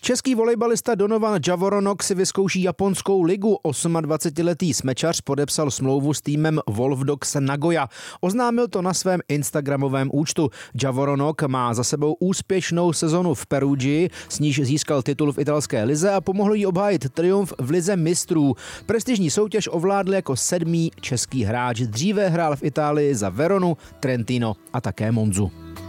Český volejbalista Donovan Javoronok si vyzkouší japonskou ligu. 28letý smečař podepsal smlouvu s týmem Wolfdogs Nagoya. Oznámil to na svém instagramovém účtu. Javoronok má za sebou úspěšnou sezonu v Perugii, s níž získal titul v italské lize a pomohl jí obhájit triumf v lize mistrů. Prestižní soutěž ovládl jako 7. český hráč. Dříve hrál v Itálii za Veronu, Trentino a také Monzu.